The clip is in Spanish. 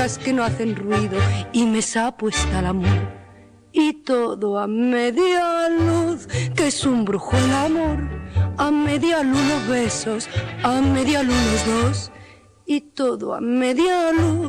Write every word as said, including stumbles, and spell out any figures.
que no hacen ruido y mesa puesta al amor. Y todo a media luz, que es un brujo el amor. A media luz los besos, a media luz los dos. Y todo a media luz,